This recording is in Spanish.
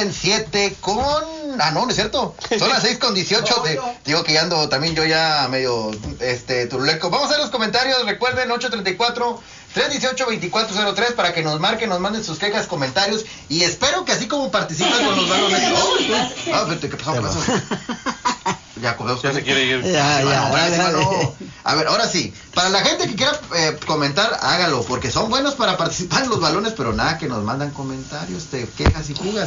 en 7 con... Ah, no es cierto. Son las 6:18. Digo que ya ando también yo ya medio turuleco. Vamos a ver los comentarios. Recuerden, 834-318-2403 para que nos marquen, nos manden sus quejas, comentarios. Y espero que así como participan con los balones. ¿Qué pasó? Ya se quiere ir. A ver, ahora sí. Para la gente que quiera comentar, hágalo, porque son buenos para participar en los balones, pero nada, que nos mandan comentarios, quejas y fugas.